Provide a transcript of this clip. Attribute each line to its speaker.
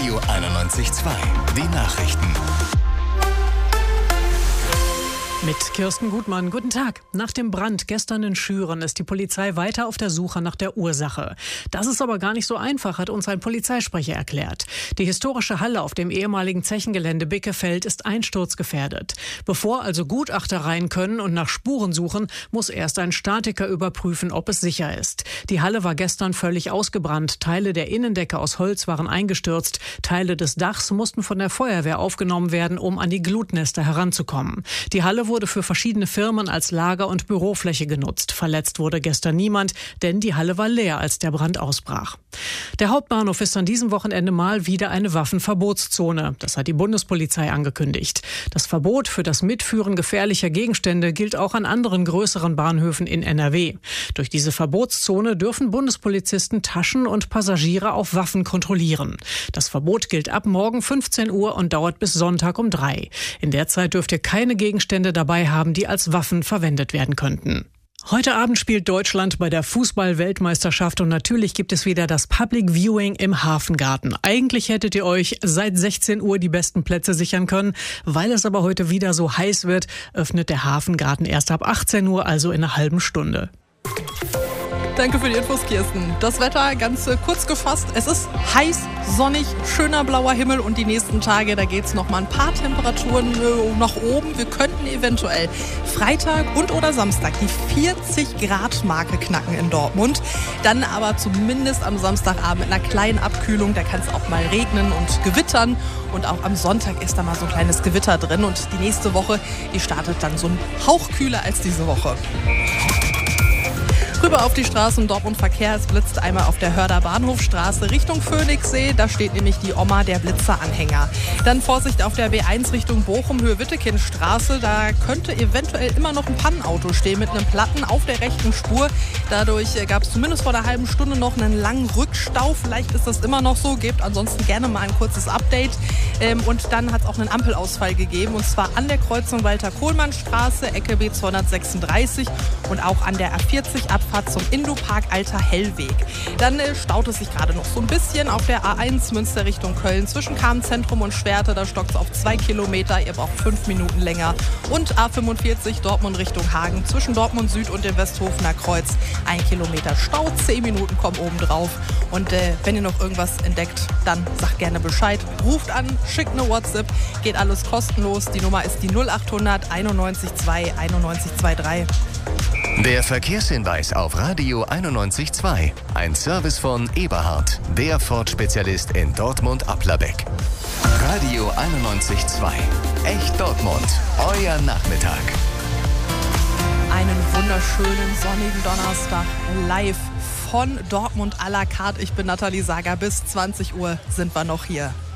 Speaker 1: Radio 91.2. Die Nachrichten.
Speaker 2: Mit Kirsten Gutmann. Guten Tag. Nach dem Brand gestern in Schüren ist die Polizei weiter auf der Suche nach der Ursache. Das ist aber gar nicht so einfach, hat uns ein Polizeisprecher erklärt. Die historische Halle auf dem ehemaligen Zechengelände Bickefeld ist einsturzgefährdet. Bevor also Gutachter rein können und nach Spuren suchen, muss erst ein Statiker überprüfen, ob es sicher ist. Die Halle war gestern völlig ausgebrannt. Teile der Innendecke aus Holz waren eingestürzt. Teile des Dachs mussten von der Feuerwehr aufgenommen werden, um an die Glutnester heranzukommen. Die Halle wurde für verschiedene Firmen als Lager- und Bürofläche genutzt. Verletzt wurde gestern niemand, denn die Halle war leer, als der Brand ausbrach. Der Hauptbahnhof ist an diesem Wochenende mal wieder eine Waffenverbotszone. Das hat die Bundespolizei angekündigt. Das Verbot für das Mitführen gefährlicher Gegenstände gilt auch an anderen größeren Bahnhöfen in NRW. Durch diese Verbotszone dürfen Bundespolizisten Taschen und Passagiere auf Waffen kontrollieren. Das Verbot gilt ab morgen 15 Uhr und dauert bis Sonntag um 3. In der Zeit dürft ihr keine Gegenstände dabei haben, die als Waffen verwendet werden könnten. Heute Abend spielt Deutschland bei der Fußball-Weltmeisterschaft und natürlich gibt es wieder das Public Viewing im Hafengarten. Eigentlich hättet ihr euch seit 16 Uhr die besten Plätze sichern können. Weil es aber heute wieder so heiß wird, öffnet der Hafengarten erst ab 18 Uhr, also in einer halben Stunde.
Speaker 3: Danke für die Infos, Kirsten. Das Wetter ganz kurz gefasst. Es ist heiß, sonnig, schöner blauer Himmel und die nächsten Tage, da geht es noch mal ein paar Temperaturen nach oben. Wir könnten eventuell Freitag und oder Samstag die 40-Grad-Marke knacken in Dortmund. Dann aber zumindest am Samstagabend mit einer kleinen Abkühlung. Da kann es auch mal regnen und gewittern. Und auch am Sonntag ist da mal so ein kleines Gewitter drin. Und die nächste Woche, die startet dann so ein Hauch kühler als diese Woche. Rüber auf die Straßen, Dortmund Verkehr. Es blitzt einmal auf der Hörder Bahnhofstraße Richtung Phoenixsee. Da steht nämlich die Oma, der Blitzeranhänger. Dann Vorsicht auf der B1 Richtung Bochum, Höhe Wittekindstraße. Da könnte eventuell immer noch ein Pannenauto stehen mit einem Platten auf der rechten Spur. Dadurch gab es zumindest vor einer halben Stunde noch einen langen Rückstau. Vielleicht ist das immer noch so. Gebt ansonsten gerne mal ein kurzes Update. Und dann hat es auch einen Ampelausfall gegeben. Und zwar an der Kreuzung Walter-Kohlmann-Straße, Ecke B236 und auch an der A40 Abfahrt zum Indopark Alter Hellweg. Dann staut es sich gerade noch so ein bisschen auf der A1 Münster Richtung Köln zwischen Kahn-Zentrum und Schwerte. Da stockt es auf 2 Kilometer. Ihr braucht 5 Minuten länger. Und A45 Dortmund Richtung Hagen zwischen Dortmund Süd und dem Westhofener Kreuz. 1 Kilometer Stau, 10 Minuten kommen oben drauf. Und wenn ihr noch irgendwas entdeckt, dann sagt gerne Bescheid. Ruft an, schickt eine WhatsApp. Geht alles kostenlos. Die Nummer ist die 0800 91 2 91 23.
Speaker 1: Der Verkehrshinweis auf Radio 91.2. Ein Service von Eberhard, der Ford-Spezialist in Dortmund-Applerbeck. Radio 91.2. Echt Dortmund. Euer Nachmittag.
Speaker 3: Einen wunderschönen sonnigen Donnerstag live von Dortmund à la carte. Ich bin Nathalie Sager. Bis 20 Uhr sind wir noch hier.